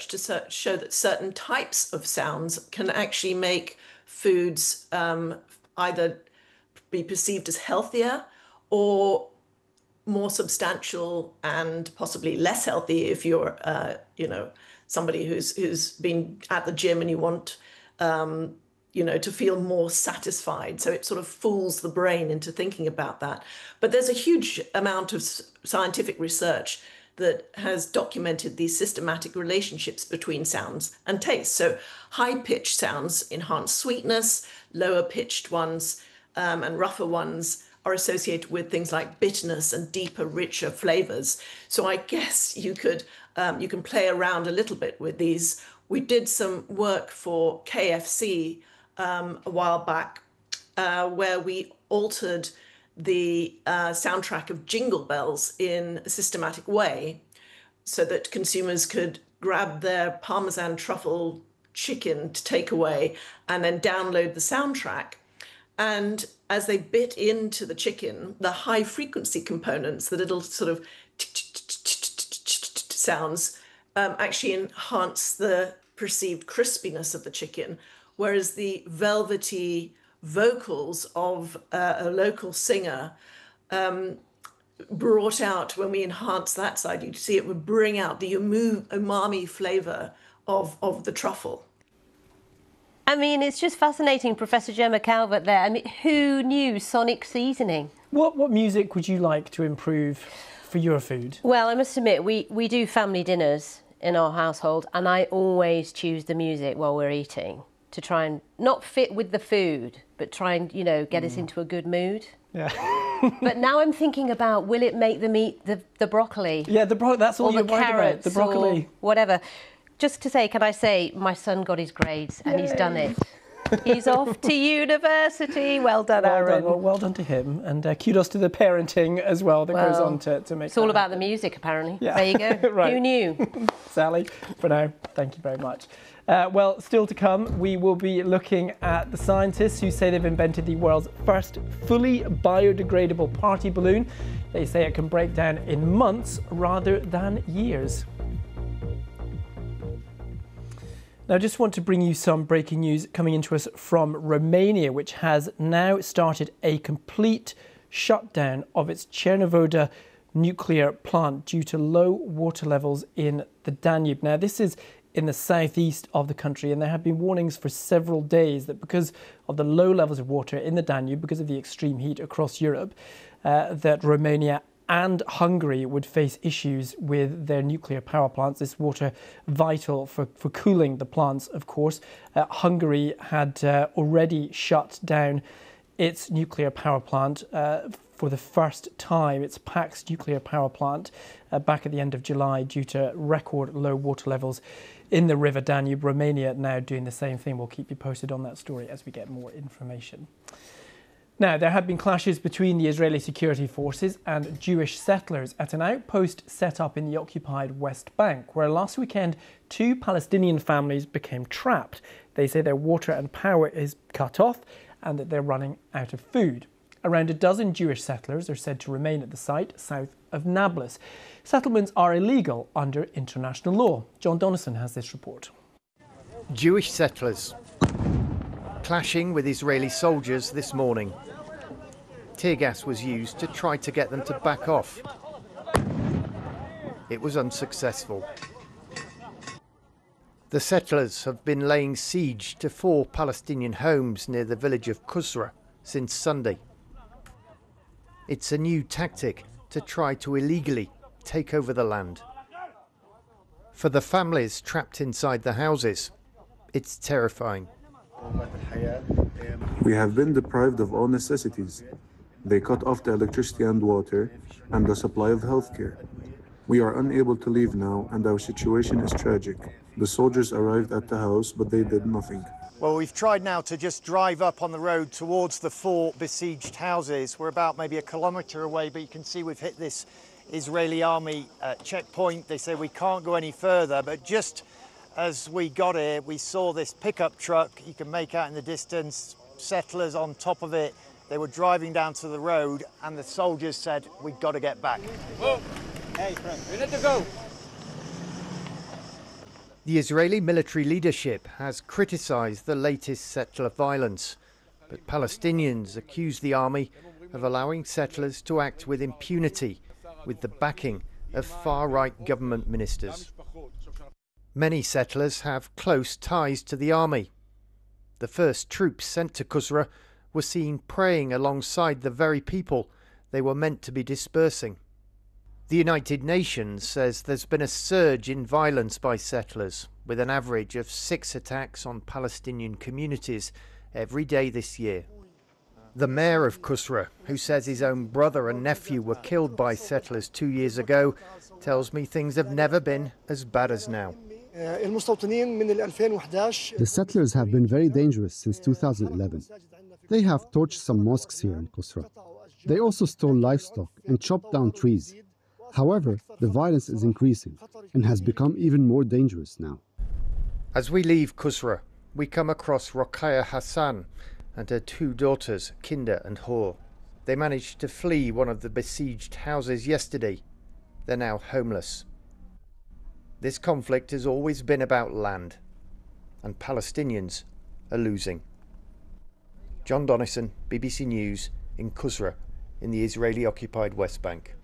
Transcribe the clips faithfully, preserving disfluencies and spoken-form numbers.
research to ser- show that certain types of sounds can actually make foods um, either be perceived as healthier or more substantial and possibly less healthy if you're, uh, you know, somebody who's who's been at the gym and you want, um, you know, to feel more satisfied. So it sort of fools the brain into thinking about that. But there's a huge amount of scientific research that has documented these systematic relationships between sounds and taste. So high-pitched sounds enhance sweetness, lower-pitched ones um, and rougher ones are associated with things like bitterness and deeper, richer flavors. So I guess you could um, you can play around a little bit with these. We did some work for K F C um, a while back uh, where we altered the uh, soundtrack of Jingle Bells in a systematic way so that consumers could grab their Parmesan truffle chicken to take away and then download the soundtrack. And as they bit into the chicken, the high frequency components, the little sort of sounds, um, actually enhance the perceived crispiness of the chicken, whereas the velvety vocals of uh, a local singer um, brought out, when we enhance that side, you see it would bring out the umami flavor of, of the truffle. I mean, it's just fascinating, Professor Gemma Calvert there. I mean, who knew sonic seasoning? What what music would you like to improve for your food? Well, I must admit, we, we do family dinners in our household, and I always choose the music while we're eating to try and not fit with the food, but try and, you know, get mm. us into a good mood. Yeah. But now I'm thinking about, will it make them eat the, the broccoli? Yeah, the bro- that's all you're worried about, the broccoli. Whatever. Just to say, can I say, my son got his grades and Yay. He's done it. He's off to university. Well done, well Aaron. Done. Well, well done to him. And uh, kudos to the parenting as well that well, goes on to, to make It's all about happen. The music, apparently. Yeah. There you go. Right. Who knew? Sally, for now, thank you very much. Uh, well, still to come, we will be looking at the scientists who say they've invented the world's first fully biodegradable party balloon. They say it can break down in months rather than years. Now, I just want to bring you some breaking news coming into us from Romania, which has now started a complete shutdown of its Cernavodă nuclear plant due to low water levels in the Danube. Now, this is in the southeast of the country, and there have been warnings for several days that because of the low levels of water in the Danube, because of the extreme heat across Europe, uh, that Romania and Hungary would face issues with their nuclear power plants. This water vital for, for cooling the plants, of course. Uh, Hungary had uh, already shut down its nuclear power plant uh, for the first time, its Pax nuclear power plant, uh, back at the end of July due to record low water levels in the River Danube. Romania now doing the same thing. We'll keep you posted on that story as we get more information. Now, there have been clashes between the Israeli security forces and Jewish settlers at an outpost set up in the occupied West Bank, where last weekend two Palestinian families became trapped. They say their water and power is cut off and that they're running out of food. Around a dozen Jewish settlers are said to remain at the site south of Nablus. Settlements are illegal under international law. John Donison has this report. Jewish settlers clashing with Israeli soldiers this morning. Tear gas was used to try to get them to back off. It was unsuccessful. The settlers have been laying siege to four Palestinian homes near the village of Kusra since Sunday. It's a new tactic to try to illegally take over the land. For the families trapped inside the houses, it's terrifying. We have been deprived of all necessities. They cut off the electricity and water and the supply of healthcare. We are unable to leave now, and our situation is tragic. The soldiers arrived at the house, but they did nothing. Well, we've tried now to just drive up on the road towards the four besieged houses. We're about maybe a kilometre away, but you can see we've hit this Israeli army uh, checkpoint. They say we can't go any further, but just as we got here, we saw this pickup truck. You can make out in the distance, settlers on top of it. They were driving down to the road, and the soldiers said, we've got to get back. Whoa. Hey, friend, we need to go. The Israeli military leadership has criticised the latest settler violence, but Palestinians accuse the army of allowing settlers to act with impunity, with the backing of far-right government ministers. Many settlers have close ties to the army. The first troops sent to Qusra were seen praying alongside the very people they were meant to be dispersing. The United Nations says there's been a surge in violence by settlers, with an average of six attacks on Palestinian communities every day this year. The mayor of Qusra, who says his own brother and nephew were killed by settlers two years ago, tells me things have never been as bad as now. The settlers have been very dangerous since two thousand eleven. They have torched some mosques here in Qusra. They also stole livestock and chopped down trees. However, the violence is increasing and has become even more dangerous now. As we leave Qusra, we come across Rokhaya Hassan and her two daughters, Kinder and Hor. They managed to flee one of the besieged houses yesterday. They're now homeless. This conflict has always been about land, and Palestinians are losing. John Donnison, B B C News, in Qusra, in the Israeli-occupied West Bank.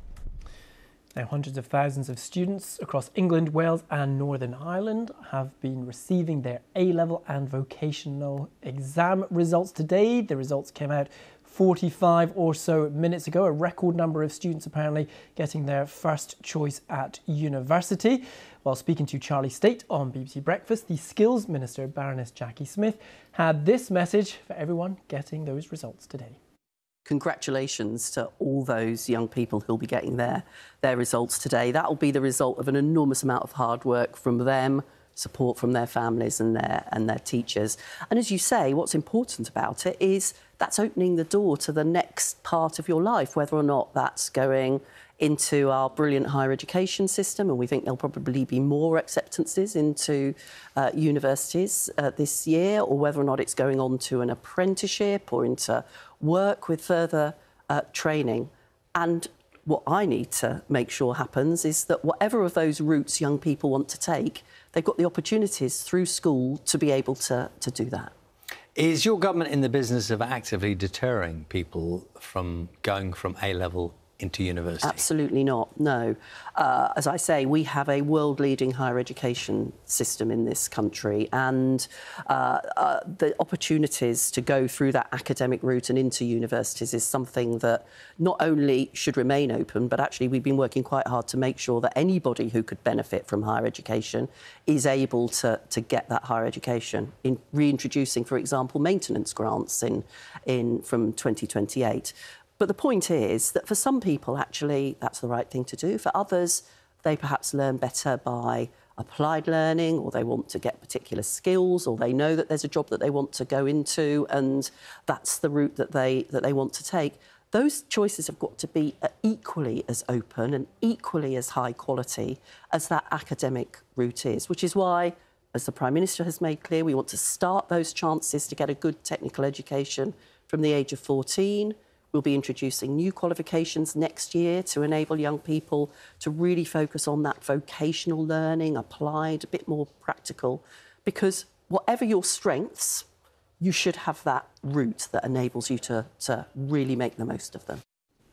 Now, hundreds of thousands of students across England, Wales and Northern Ireland have been receiving their A-level and vocational exam results today. The results came out forty-five or so minutes ago. A record number of students apparently getting their first choice at university. While speaking to Charlie State on B B C Breakfast, the Skills Minister, Baroness Jackie Smith, had this message for everyone getting those results today. Congratulations to all those young people who'll be getting their, their results today. That will be the result of an enormous amount of hard work from them, support from their families and their, and their teachers. And as you say, what's important about it is that's opening the door to the next part of your life, whether or not that's going into our brilliant higher education system, and we think there'll probably be more acceptances into uh, universities uh, this year, or whether or not it's going on to an apprenticeship or into work with further uh, training. And what I need to make sure happens is that whatever of those routes young people want to take, they've got the opportunities through school to be able to, to do that. Is your government in the business of actively deterring people from going from A-level into university? Absolutely not, no. Uh, as I say, we have a world-leading higher education system in this country, and uh, uh, the opportunities to go through that academic route and into universities is something that not only should remain open, but actually we've been working quite hard to make sure that anybody who could benefit from higher education is able to, to get that higher education, in reintroducing, for example, maintenance grants in, in from twenty twenty-eight. But the point is that for some people, actually, that's the right thing to do. For others, they perhaps learn better by applied learning, or they want to get particular skills, or they know that there's a job that they want to go into, and that's the route that they, that they want to take. Those choices have got to be equally as open and equally as high quality as that academic route is, which is why, as the Prime Minister has made clear, we want to start those chances to get a good technical education from the age of fourteen. We'll be introducing new qualifications next year to enable young people to really focus on that vocational learning, applied, a bit more practical, because whatever your strengths, you should have that route that enables you to, to really make the most of them.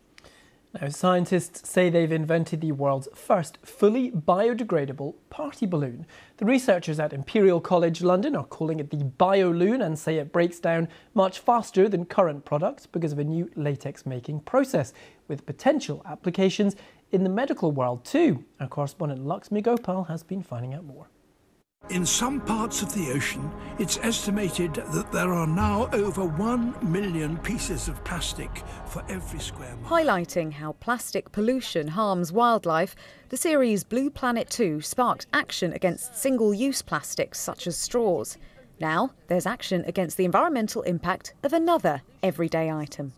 Now, scientists say they've invented the world's first fully biodegradable party balloon. The researchers at Imperial College London are calling it the BioLoon and say it breaks down much faster than current products because of a new latex making process, with potential applications in the medical world too. Our correspondent Lakshmi Gopal has been finding out more. In some parts of the ocean, it's estimated that there are now over one million pieces of plastic for every square mile. Highlighting how plastic pollution harms wildlife, the series Blue Planet two sparked action against single-use plastics such as straws. Now there's action against the environmental impact of another everyday item.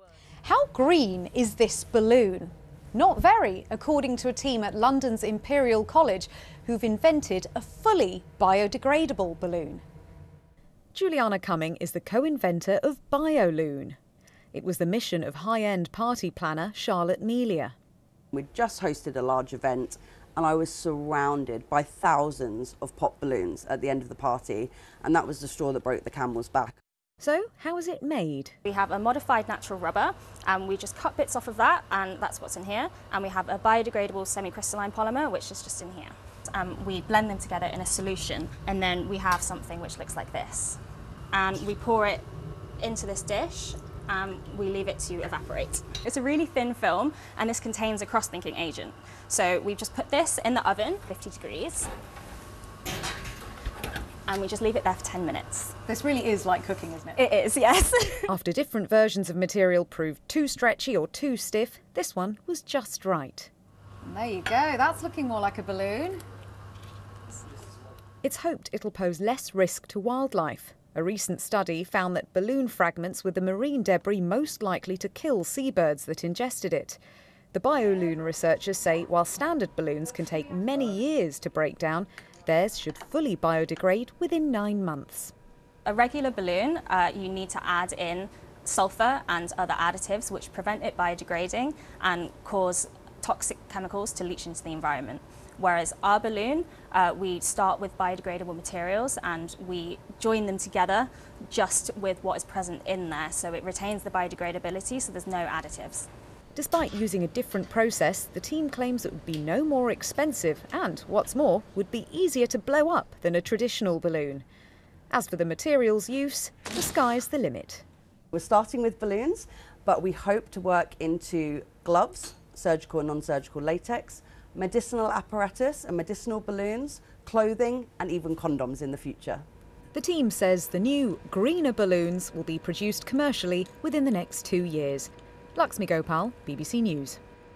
How green is this balloon? Not very, according to a team at London's Imperial College who've invented a fully biodegradable balloon. Juliana Cumming is the co-inventor of BioLoon. It was the mission of high-end party planner Charlotte Melia. We'd just hosted a large event and I was surrounded by thousands of pop balloons at the end of the party, and that was the straw that broke the camel's back. So, how is it made? We have a modified natural rubber, and we just cut bits off of that, and that's what's in here. And we have a biodegradable semi-crystalline polymer, which is just in here. Um, we blend them together in a solution, and then we have something which looks like this. And we pour it into this dish, and we leave it to evaporate. It's a really thin film, and this contains a cross-linking agent. So we just put this in the oven, fifty degrees. And we just leave it there for ten minutes. This really is like cooking, isn't it? It is, yes. After different versions of material proved too stretchy or too stiff, this one was just right. And there you go, that's looking more like a balloon. It's hoped it'll pose less risk to wildlife. A recent study found that balloon fragments were the marine debris most likely to kill seabirds that ingested it. The BioLoon researchers say while standard balloons can take many years to break down, theirs should fully biodegrade within nine months. A regular balloon, uh, you need to add in sulfur and other additives which prevent it biodegrading and cause toxic chemicals to leach into the environment. Whereas our balloon, uh, we start with biodegradable materials and we join them together just with what is present in there, so it retains the biodegradability, so there's no additives. Despite using a different process, the team claims it would be no more expensive and, what's more, would be easier to blow up than a traditional balloon. As for the materials use, the sky's the limit. We're starting with balloons, but we hope to work into gloves, surgical and non-surgical latex, medicinal apparatus and medicinal balloons, clothing and even condoms in the future. The team says the new, greener balloons will be produced commercially within the next two years. Lakshmi Gopal, B B C News.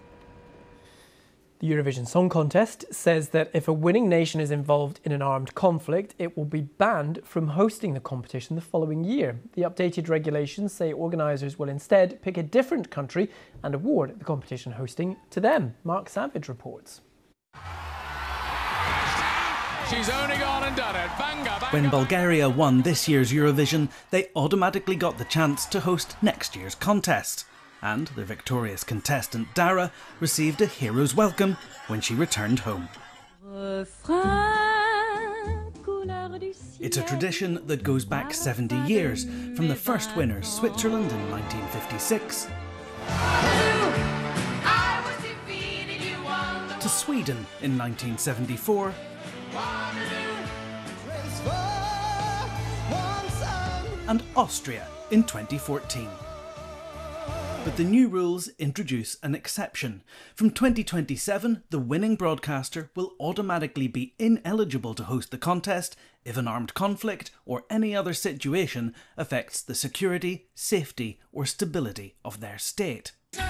The Eurovision Song Contest says that if a winning nation is involved in an armed conflict, it will be banned from hosting the competition the following year. The updated regulations say organisers will instead pick a different country and award the competition hosting to them. Mark Savage reports. She's only gone and done it. Banga, banga, when Bulgaria won this year's Eurovision, they automatically got the chance to host next year's contest. And the victorious contestant Dara received a hero's welcome when she returned home. It's a tradition that goes back seventy years, from the first winners, Switzerland in nineteen fifty-six, to Sweden in nineteen seventy-four, and Austria in twenty fourteen. But the new rules introduce an exception. From twenty twenty-seven, the winning broadcaster will automatically be ineligible to host the contest if an armed conflict or any other situation affects the security, safety or stability of their state.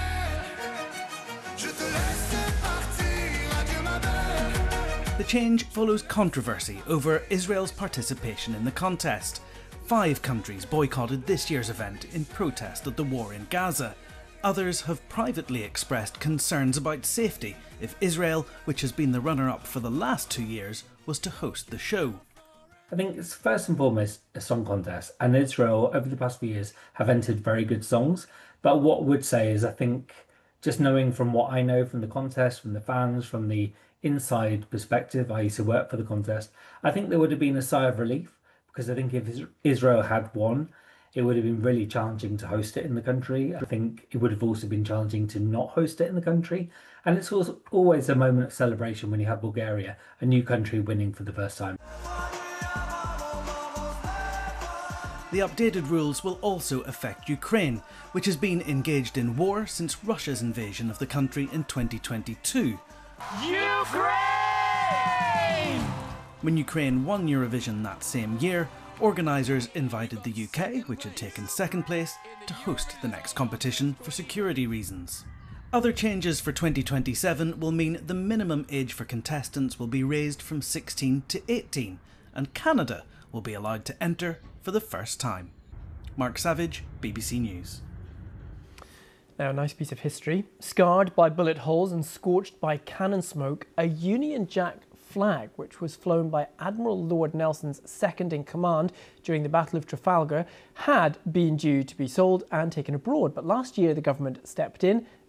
The change follows controversy over Israel's participation in the contest. Five countries boycotted this year's event in protest at the war in Gaza. Others have privately expressed concerns about safety if Israel, which has been the runner-up for the last two years, was to host the show. I think it's first and foremost a song contest, and Israel over the past few years have entered very good songs. But what I would say is I think just knowing from what I know from the contest, from the fans, from the inside perspective, I used to work for the contest, I think there would have been a sigh of relief, because I think if Israel had won, it would have been really challenging to host it in the country. I think it would have also been challenging to not host it in the country. And it's also always a moment of celebration when you have Bulgaria, a new country, winning for the first time. The updated rules will also affect Ukraine, which has been engaged in war since Russia's invasion of the country in twenty twenty-two. Ukraine! When Ukraine won Eurovision that same year, organisers invited the U K, which had taken second place, to host the next competition for security reasons. Other changes for twenty twenty-seven will mean the minimum age for contestants will be raised from sixteen to eighteen, and Canada will be allowed to enter for the first time. Mark Savage, B B C News. Now, a nice piece of history. Scarred by bullet holes and scorched by cannon smoke, a Union Jack flag, which was flown by Admiral Lord Nelson's second in command during the Battle of Trafalgar, had been due to be sold and taken abroad. But last year, the government stepped in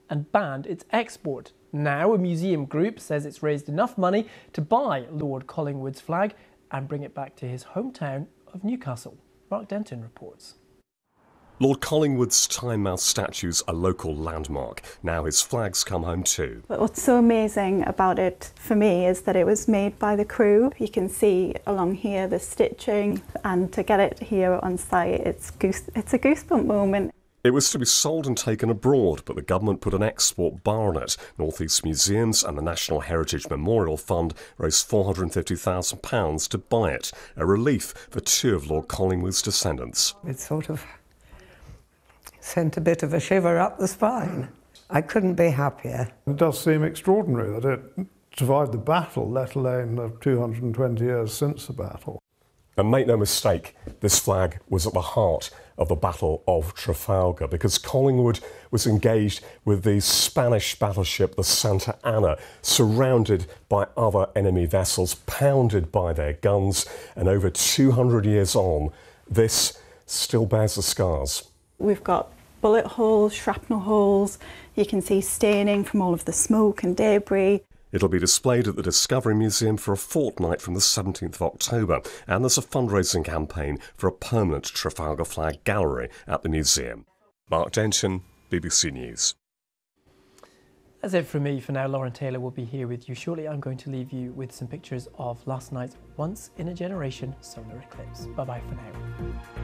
and banned its export. Now a museum group says it's raised enough money to buy Lord Collingwood's flag and bring it back to his hometown of Newcastle. Mark Denton reports. Lord Collingwood's Tynemouth statue's a local landmark. Now his flag's come home too. But what's so amazing about it for me is that it was made by the crew. You can see along here the stitching, and to get it here on site, it's, goose, it's a goosebump moment. It was to be sold and taken abroad, but the government put an export bar on it. North East Museums and the National Heritage Memorial Fund raised four hundred fifty thousand pounds to buy it, a relief for two of Lord Collingwood's descendants. It's sort of sent a bit of a shiver up the spine. I couldn't be happier. It does seem extraordinary that it survived the battle, let alone the two hundred twenty years since the battle. And make no mistake, this flag was at the heart of the Battle of Trafalgar, because Collingwood was engaged with the Spanish battleship, the Santa Ana, surrounded by other enemy vessels, pounded by their guns, and over two hundred years on, this still bears the scars. We've got bullet holes, shrapnel holes, you can see staining from all of the smoke and debris. It'll be displayed at the Discovery Museum for a fortnight from the seventeenth of October, and there's a fundraising campaign for a permanent Trafalgar flag gallery at the museum. Mark Denton, B B C News. That's it from me for now. Lauren Taylor will be here with you shortly. I'm going to leave you with some pictures of last night's once-in-a-generation solar eclipse. Bye-bye for now.